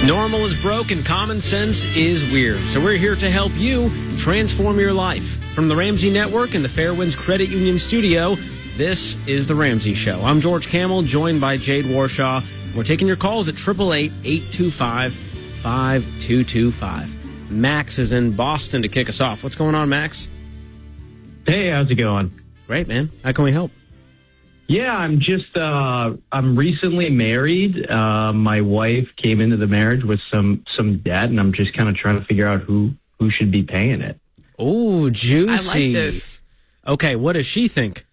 Normal is broke and common sense is weird. So we're here to help you transform your life. From the Ramsey Network and the Fairwinds Credit Union studio, this is The Ramsey Show. I'm George Kamel, joined by Jade Warshaw. We're taking your calls at 888-825-5225. Max is in Boston to kick us off. What's going on, Max? Hey, how's it going? Great, man. How can we help? Yeah, I'm recently married. My wife came into the marriage with some debt, and I'm just kind of trying to figure out who should be paying it. Oh, juicy. I like this. Okay, what does she think?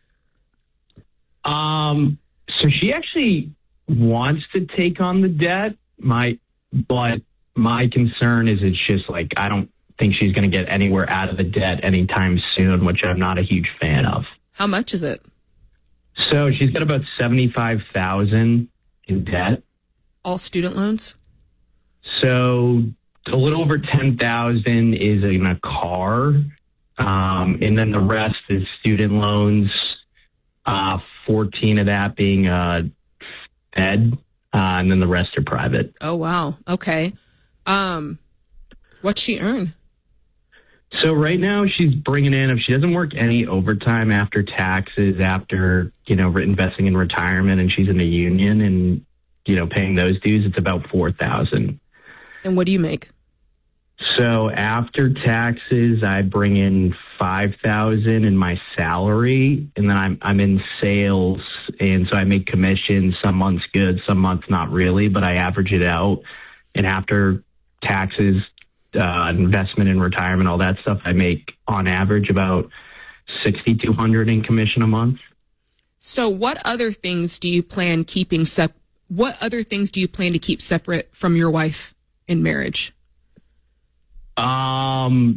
So she actually wants to take on the debt. But my concern is it's just like I don't think she's going to get anywhere out of the debt anytime soon, which I'm not a huge fan of. How much is it? So she's got about $75,000 in debt. All student loans? So a little over $10,000 is in a car, and then the rest is student loans. 14 of that being Fed, and then the rest are private. Oh wow. Okay. What's she earn? So right now she's bringing in, if she doesn't work any overtime after taxes, after, investing in retirement, and she's in the union and, paying those dues, it's about $4,000. And what do you make? So after taxes, I bring in $5,000 in my salary, and then I'm in sales, and so I make commissions. Some months good, some months not really, but I average it out. And after taxes, investment in retirement, all that stuff, I make on average about $6,200 in commission a month. So what other things do you plan keeping What other things do you plan to keep separate from your wife in marriage? Not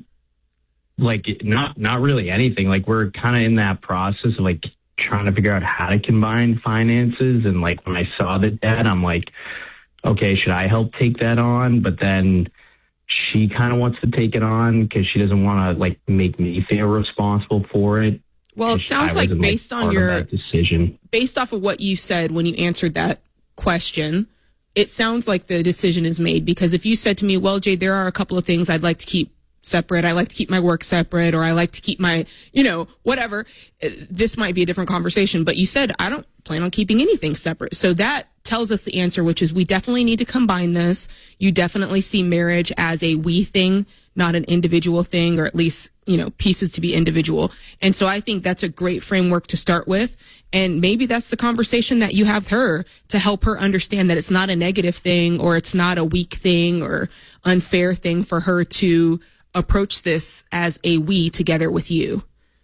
really anything. Like, we're kind of in that process of like trying to figure out how to combine finances. And like when I saw the debt, I'm like, okay, should I help take that on? But then she kind of wants to take it on because she doesn't want to like make me feel responsible for it. Well, it sounds like based on your decision, based off of what you said when you answered that question, it sounds like the decision is made. Because if you said to me, well, Jade, there are a couple of things I'd like to keep separate. I like to keep my work separate, or I like to keep my, whatever, this might be a different conversation. But you said, I don't plan on keeping anything separate. So that tells us the answer, which is we definitely need to combine this. You definitely see marriage as a we thing, not an individual thing, or at least, pieces to be individual. And so I think that's a great framework to start with. And maybe that's the conversation that you have with her to help her understand that it's not a negative thing, or it's not a weak thing or unfair thing for her to approach this as a we together with you.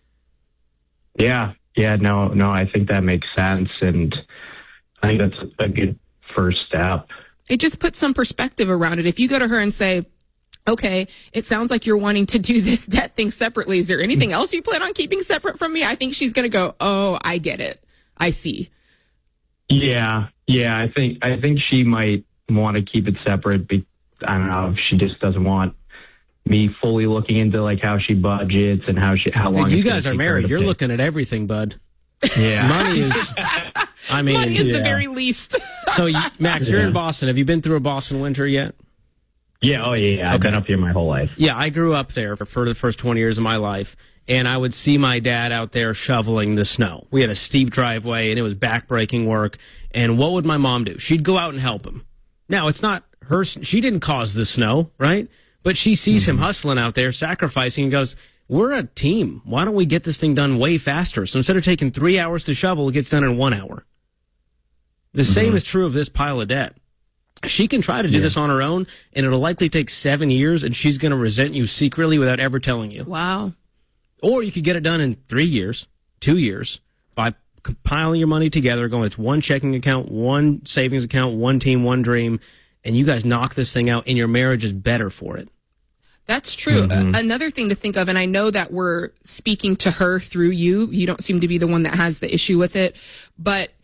Yeah. No, I think that makes sense. And I think that's a good first step. It just puts some perspective around it. If you go to her and say, okay, it sounds like you're wanting to do this debt thing separately. Is there anything else you plan on keeping separate from me? I think she's going to go, oh, I get it. I see. Yeah. I think she might want to keep it separate. I don't know if she just doesn't want me fully looking into like how she budgets and how long. You guys are married. You're looking at everything, bud. Yeah. Money is, money is the very least. So, Max, you're in Boston. Have you been through a Boston winter yet? Yeah. Oh, yeah. I've been up here my whole life. Yeah, I grew up there for the first 20 years of my life, and I would see my dad out there shoveling the snow. We had a steep driveway, and it was backbreaking work. And what would my mom do? She'd go out and help him. Now, it's not her. She didn't cause the snow, right? But she sees him hustling out there, sacrificing, and goes, we're a team. Why don't we get this thing done way faster? So instead of taking 3 hours to shovel, it gets done in 1 hour. The same is true of this pile of debt. She can try to do this on her own, and it'll likely take 7 years, and she's going to resent you secretly without ever telling you. Wow. Or you could get it done in 3 years, 2 years, by compiling your money together, going, it's one checking account, one savings account, one team, one dream, and you guys knock this thing out, and your marriage is better for it. That's true. Another thing to think of, and I know that we're speaking to her through you. You don't seem to be the one that has the issue with it, but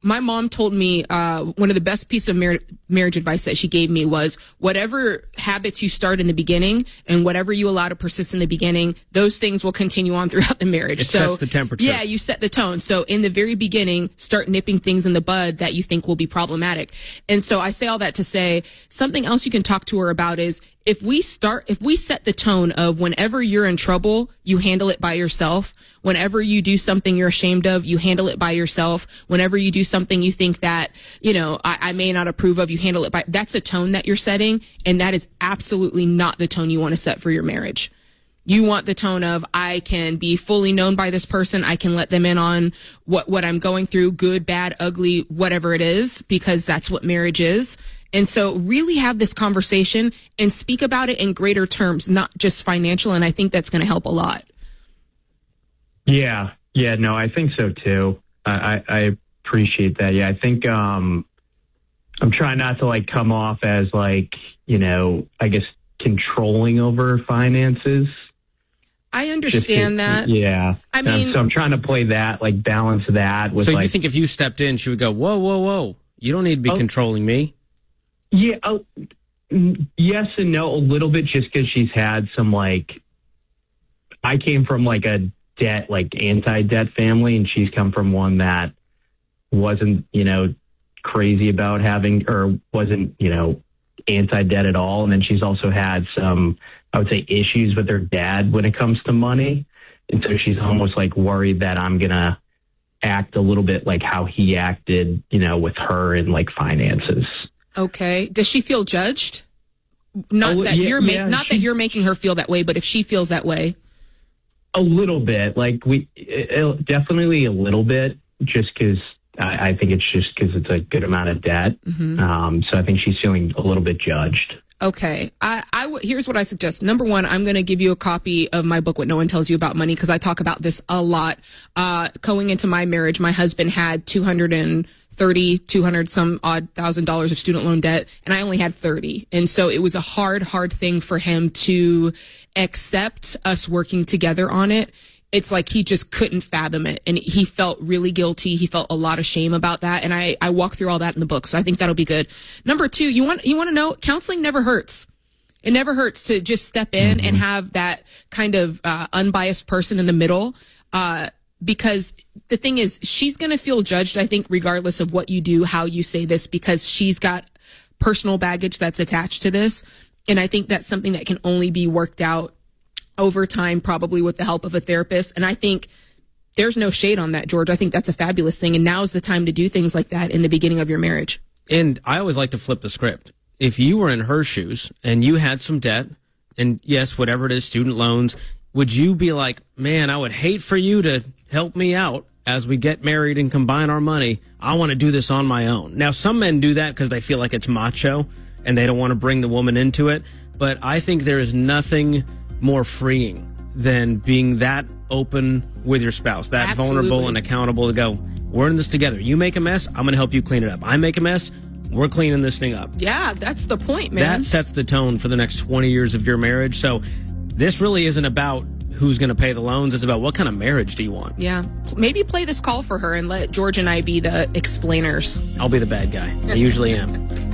my mom told me one of the best pieces of marriage advice that she gave me was whatever habits you start in the beginning and whatever you allow to persist in the beginning, those things will continue on throughout the marriage. It sets the temperature. Yeah, you set the tone. So in the very beginning, start nipping things in the bud that you think will be problematic. And so I say all that to say something else you can talk to her about is if we set the tone of whenever you're in trouble, you handle it by yourself. Whenever you do something you're ashamed of, you handle it by yourself. Whenever you do something you think that, I may not approve of, you handle it by, that's a tone that you're setting. And that is absolutely not the tone you want to set for your marriage. You want the tone of, I can be fully known by this person. I can let them in on what I'm going through, good, bad, ugly, whatever it is, because that's what marriage is. And so really have this conversation and speak about it in greater terms, not just financial. And I think that's going to help a lot. Yeah. No, I think so too. I appreciate that. Yeah. I think, I'm trying not to come off as I guess controlling over finances. I understand that. Yeah. I mean, so I'm trying to play that, balance that with. So you think if you stepped in, she would go, whoa, you don't need to be controlling me. Yeah. Yes and no, a little bit, just because she's had some I came from a debt, anti-debt family, and she's come from one that wasn't, crazy about having, or wasn't, anti-debt at all. And then she's also had some, I would say, issues with her dad when it comes to money. And so she's almost worried that I'm going to act a little bit like how he acted, with her in finances. Okay. Does she feel judged? Not that you're making her feel that way, but if she feels that way. A little bit, definitely a little bit, just because I think it's just because it's a good amount of debt. Mm-hmm. So I think she's feeling a little bit judged. Okay. Here's what I suggest. Number one, I'm going to give you a copy of my book, What No One Tells You About Money, because I talk about this a lot. Going into my marriage, my husband had $200 some odd $1,000 of student loan debt, and I only had 30. And so it was a hard thing for him to accept us working together on it. It's he just couldn't fathom it. And he felt really guilty. He felt a lot of shame about that. And I walk through all that in the book. So I think that'll be good. Number two, you want to know, counseling never hurts. It never hurts to just step in and have that kind of unbiased person in the middle. Because the thing is, she's going to feel judged, I think, regardless of what you do, how you say this, because she's got personal baggage that's attached to this. And I think that's something that can only be worked out over time, probably with the help of a therapist. And I think there's no shade on that, George. I think that's a fabulous thing. And now's the time to do things like that in the beginning of your marriage. And I always like to flip the script. If you were in her shoes and you had some debt, and yes, whatever it is, student loans, would you be like, man, I would hate for you to help me out as we get married and combine our money. I want to do this on my own. Now, some men do that because they feel like it's macho and they don't want to bring the woman into it. But I think there is nothing more freeing than being that open with your spouse, that Absolutely. vulnerable and accountable to go, we're in this together. You make a mess, I'm going to help you clean it up. I make a mess, we're cleaning this thing up. Yeah, that's the point, man. That sets the tone for the next 20 years of your marriage. So this really isn't about who's going to pay the loans. It's about what kind of marriage do you want? Yeah. Maybe play this call for her and let George and I be the explainers. I'll be the bad guy. I usually am.